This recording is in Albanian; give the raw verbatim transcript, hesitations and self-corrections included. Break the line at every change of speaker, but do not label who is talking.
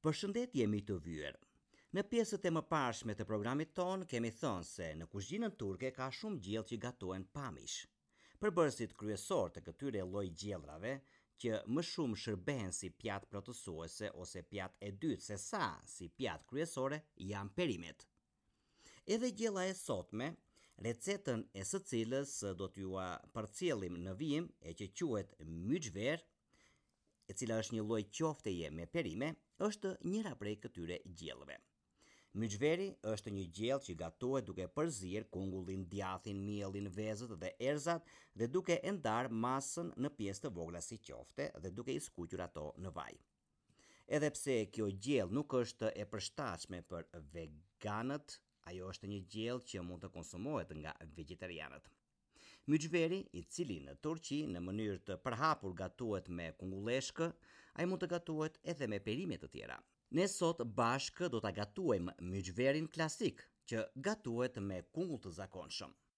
Përshëndetje jemi të vyer. Në pjesët e mëparshme të programit ton kemi thënë se në kuzhinën turke ka shumë gjellë që gatohen pa mish. Përbërësit kryesor të këtyre lloj gjellrave, që më shumë shërben si pjatë plotësuese ose pjatë e dytë se sa si pjatë kryesore, janë perimet. Edhe gjella e sotme, recetën e së cilës do t'ju përcjellim në vijim e që quhet myçver, e cila është një lloj qofteje me perime, është njëra prej këtyre gjellëve. Myçveri është një gjellë që gatohet duke përzirë kungullin, djathin, mielin, vezët dhe erzat dhe duke e ndarë masën në pjesë të vogla si qofte dhe duke i skuqur ato në vaj. Edhe pse kjo gjellë nuk është e përshtatshme për veganët, ajo është një gjellë që mund të konsumohet nga vegetarianët. Myçveri, i cili në Turqi në mënyrë të përhapur gatuhet me kungulleshkë, ai mund të gatuhet edhe me perime të tjera. Ne sot bashkë do ta gatuajmë myçverin klasik, që gatuhet me kungull të zakonshëm.